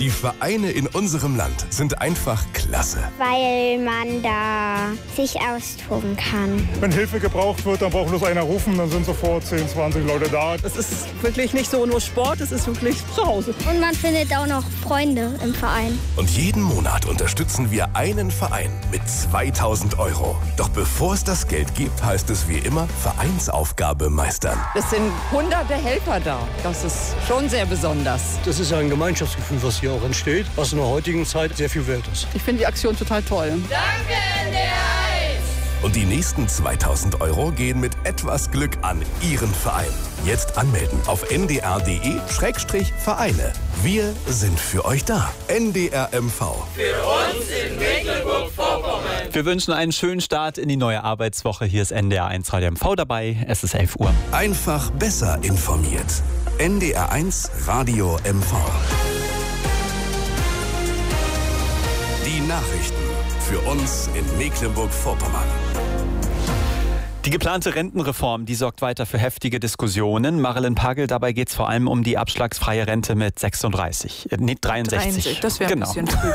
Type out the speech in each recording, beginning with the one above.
Die Vereine in unserem Land sind einfach klasse. Weil man da sich austoben kann. Wenn Hilfe gebraucht wird, dann braucht bloß einer rufen, dann sind sofort 10, 20 Leute da. Es ist wirklich nicht so nur Sport, es ist wirklich zu Hause. Und man findet auch noch Freunde im Verein. Und jeden Monat unterstützen wir einen Verein mit 2.000 €. Doch bevor es das Geld gibt, heißt es wie immer Vereinsaufgabe meistern. Es sind hunderte Helfer da. Das ist schon sehr besonders. Das ist ja ein Gemeinschaftsgefühl, was hier auch entsteht, was in der heutigen Zeit sehr viel wert ist. Ich finde die Aktion total toll. Danke, NDR1! Und die nächsten 2.000 € gehen mit etwas Glück an Ihren Verein. Jetzt anmelden auf ndr.de/Vereine. Wir sind für euch da. NDR MV. Für uns in Mecklenburg-Vorpommern. Wir wünschen einen schönen Start in die neue Arbeitswoche. Hier ist NDR1 Radio MV dabei. Es ist 11 Uhr. Einfach besser informiert. NDR1 Radio MV. Die Nachrichten für uns in Mecklenburg-Vorpommern. Die geplante Rentenreform, die sorgt weiter für heftige Diskussionen. Marilyn Pagel, dabei geht es vor allem um die abschlagsfreie Rente mit 63. 63. Das wäre ein bisschen früh.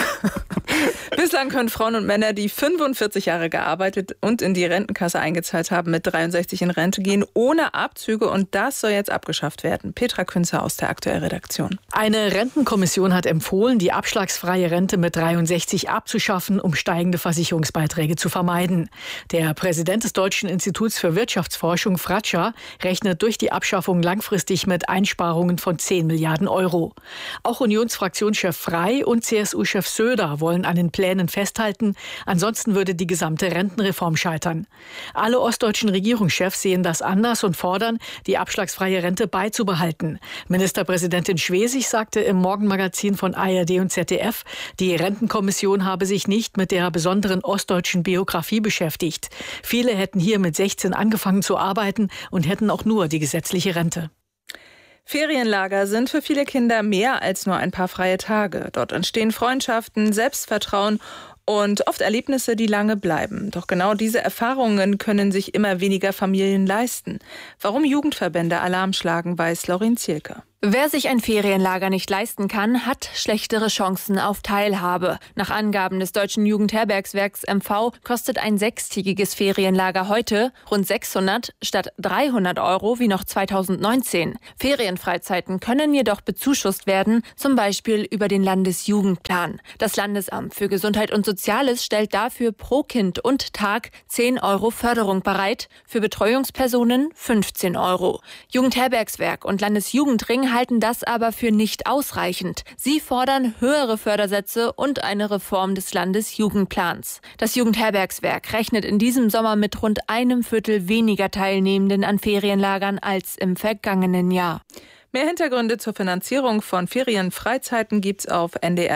Bislang können Frauen und Männer, die 45 Jahre gearbeitet und in die Rentenkasse eingezahlt haben, mit 63 in Rente gehen, ohne Abzüge. Und das soll jetzt abgeschafft werden. Petra Künzer aus der Aktuell-Redaktion. Eine Rentenkommission hat empfohlen, die abschlagsfreie Rente mit 63 abzuschaffen, um steigende Versicherungsbeiträge zu vermeiden. Der Präsident des Deutschen Instituts für Wirtschaftsforschung, Fratscher, rechnet durch die Abschaffung langfristig mit Einsparungen von 10 Milliarden €. Auch Unionsfraktionschef Frey und CSU-Chef Söder wollen an den Plänen festhalten, ansonsten würde die gesamte Rentenreform scheitern. Alle ostdeutschen Regierungschefs sehen das anders und fordern, die abschlagsfreie Rente beizubehalten. Ministerpräsidentin Schwesig sagte im Morgenmagazin von ARD und ZDF, die Rentenkommission habe sich nicht mit der besonderen ostdeutschen Biografie beschäftigt. Viele hätten hier mit 16 angefangen zu arbeiten und hätten auch nur die gesetzliche Rente. Ferienlager sind für viele Kinder mehr als nur ein paar freie Tage. Dort entstehen Freundschaften, Selbstvertrauen und oft Erlebnisse, die lange bleiben. Doch genau diese Erfahrungen können sich immer weniger Familien leisten. Warum Jugendverbände Alarm schlagen, weiß Laurin Zielke. Wer sich ein Ferienlager nicht leisten kann, hat schlechtere Chancen auf Teilhabe. Nach Angaben des Deutschen Jugendherbergswerks MV kostet ein 6-tägiges Ferienlager heute rund 600 statt 300 € wie noch 2019. Ferienfreizeiten können jedoch bezuschusst werden, zum Beispiel über den Landesjugendplan. Das Landesamt für Gesundheit und Soziales stellt dafür pro Kind und Tag 10 € Förderung bereit, für Betreuungspersonen 15 €. Jugendherbergswerk und Landesjugendring halten das aber für nicht ausreichend. Sie fordern höhere Fördersätze und eine Reform des Landesjugendplans. Das Jugendherbergswerk rechnet in diesem Sommer mit rund 1/4 weniger Teilnehmenden an Ferienlagern als im vergangenen Jahr. Mehr Hintergründe zur Finanzierung von Ferienfreizeiten gibt's auf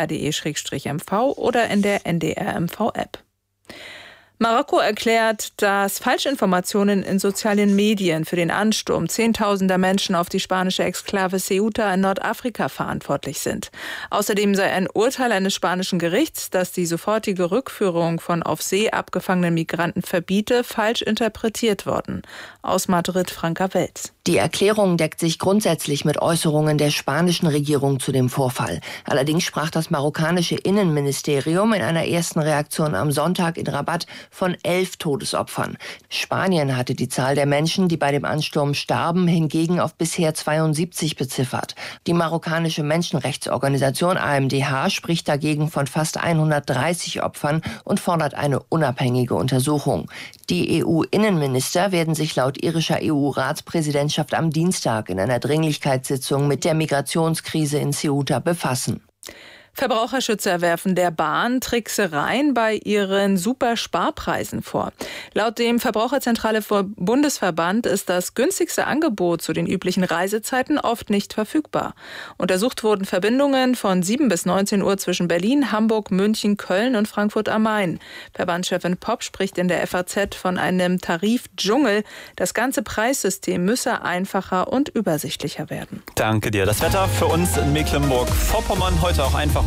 ndr.de/MV oder in der NDR MV-App. Marokko erklärt, dass Falschinformationen in sozialen Medien für den Ansturm Zehntausender Menschen auf die spanische Exklave Ceuta in Nordafrika verantwortlich sind. Außerdem sei ein Urteil eines spanischen Gerichts, das die sofortige Rückführung von auf See abgefangenen Migranten verbiete, falsch interpretiert worden. Aus Madrid, Franka Welz. Die Erklärung deckt sich grundsätzlich mit Äußerungen der spanischen Regierung zu dem Vorfall. Allerdings sprach das marokkanische Innenministerium in einer ersten Reaktion am Sonntag in Rabat von 11 Todesopfern. Spanien hatte die Zahl der Menschen, die bei dem Ansturm starben, hingegen auf bisher 72 beziffert. Die marokkanische Menschenrechtsorganisation AMDH spricht dagegen von fast 130 Opfern und fordert eine unabhängige Untersuchung. Die EU-Innenminister werden sich laut irischer EU-Ratspräsidentschaft am Dienstag in einer Dringlichkeitssitzung mit der Migrationskrise in Ceuta befassen. Verbraucherschützer werfen der Bahn Tricksereien bei ihren Supersparpreisen vor. Laut dem Verbraucherzentrale Bundesverband ist das günstigste Angebot zu den üblichen Reisezeiten oft nicht verfügbar. Untersucht wurden Verbindungen von 7 bis 19 Uhr zwischen Berlin, Hamburg, München, Köln und Frankfurt am Main. Verbandschefin Popp spricht in der FAZ von einem Tarifdschungel. Das ganze Preissystem müsse einfacher und übersichtlicher werden. Danke dir. Das Wetter für uns in Mecklenburg-Vorpommern heute auch einfach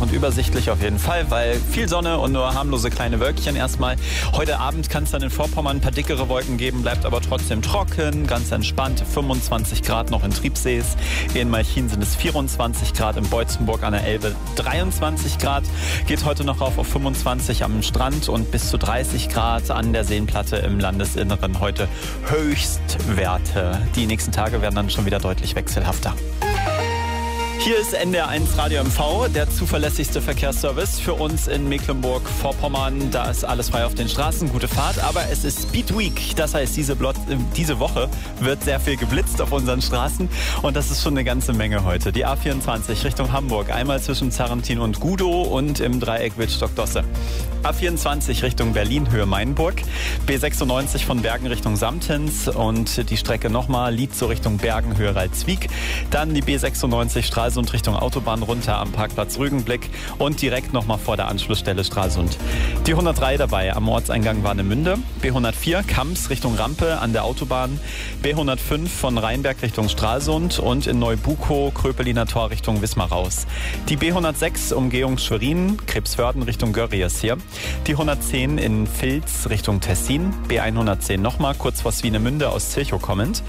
und übersichtlich auf jeden Fall, weil viel Sonne und nur harmlose kleine Wölkchen erstmal. Heute Abend kann es dann in Vorpommern ein paar dickere Wolken geben, bleibt aber trotzdem trocken, ganz entspannt. 25 Grad noch in Triebsees. In Malchin sind es 24 Grad, in Beutzenburg an der Elbe 23 Grad. Geht heute noch auf 25 am Strand und bis zu 30 Grad an der Seenplatte im Landesinneren. Heute Höchstwerte. Die nächsten Tage werden dann schon wieder deutlich wechselhafter. Hier ist NDR1 Radio MV, der zuverlässigste Verkehrsservice für uns in Mecklenburg-Vorpommern. Da ist alles frei auf den Straßen, gute Fahrt, aber es ist Speed Week. Das heißt, diese Woche wird sehr viel geblitzt auf unseren Straßen und das ist schon eine ganze Menge heute. Die A24 Richtung Hamburg, einmal zwischen Zarrentin und Gudow und im Dreieck Wittstock-Dosse. A24 Richtung Berlin, Höhe Mainburg. B96 von Bergen Richtung Samtens und die Strecke nochmal Lietzow Richtung Bergen, Höhe Ralzwiek. Dann die B96 Stralsund Richtung Autobahn runter am Parkplatz Rügenblick und direkt nochmal vor der Anschlussstelle Stralsund. Die 103 dabei am Ortseingang Warnemünde. B104 Kamps Richtung Rampe an der Autobahn. B105 von Rheinberg Richtung Stralsund und in Neubukow Kröpeliner Tor Richtung Wismar raus. Die B106 Umgehung Schwerin, Krebsvörden Richtung Görries hier. Die 110 in Vils Richtung Tessin. B110 nochmal kurz vor Swinemünde aus Zilchow kommend.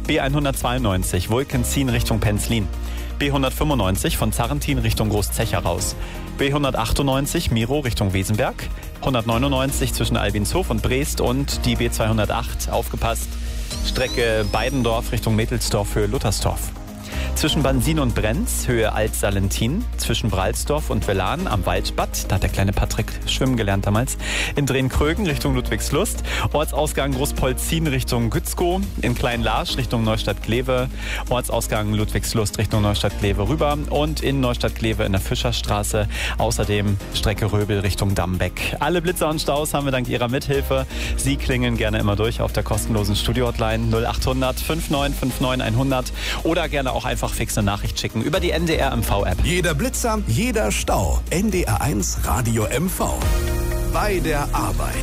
B192 Wolkenzien Richtung Penzlin. B195 von Zarrentin Richtung Großzecher raus. B198 Miro Richtung Wesenberg. 199 zwischen Albinshof und Brest und die B208, aufgepasst, Strecke Beidendorf Richtung Mädelsdorf, Höhe Luttersdorf. Zwischen Bansin und Brenz, Höhe Alt-Salentin, zwischen Wralsdorf und Vellan am Waldbad, da hat der kleine Patrick schwimmen gelernt damals, in Drehn-Krögen Richtung Ludwigslust, Ortsausgang Großpolzin Richtung Gützkow, in Klein-Larsch Richtung Neustadt-Glewe, Ortsausgang Ludwigslust Richtung Neustadt-Glewe rüber und in Neustadt-Glewe in der Fischerstraße, außerdem Strecke Röbel Richtung Dammbeck. Alle Blitzer und Staus haben wir dank Ihrer Mithilfe. Sie klingeln gerne immer durch auf der kostenlosen Studio-Hotline 0800 5959 100 oder gerne auch einfach fix eine Nachricht schicken über die NDR MV-App. Jeder Blitzer, jeder Stau. NDR1 Radio MV. Bei der Arbeit.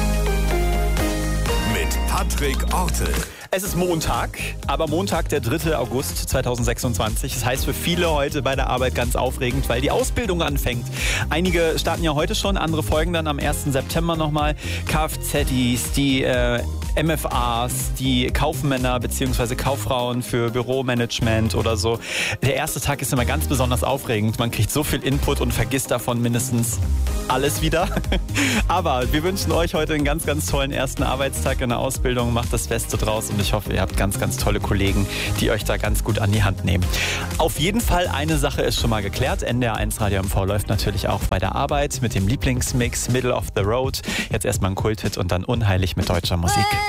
Mit Patrick Ortel. Es ist Montag, aber Montag, der 3. August 2026. Das heißt für viele heute bei der Arbeit ganz aufregend, weil die Ausbildung anfängt. Einige starten ja heute schon, andere folgen dann am 1. September nochmal. Kfzis, die MFAs, die Kaufmänner bzw. Kauffrauen für Büromanagement oder so. Der erste Tag ist immer ganz besonders aufregend. Man kriegt so viel Input und vergisst davon mindestens alles wieder. Aber wir wünschen euch heute einen ganz, ganz tollen ersten Arbeitstag in der Ausbildung. Macht das Beste draus und ich hoffe, ihr habt ganz, ganz tolle Kollegen, die euch da ganz gut an die Hand nehmen. Auf jeden Fall eine Sache ist schon mal geklärt. NDR1 Radio MV läuft natürlich auch bei der Arbeit mit dem Lieblingsmix Middle of the Road. Jetzt erstmal ein Kulthit und dann unheilig mit deutscher Musik.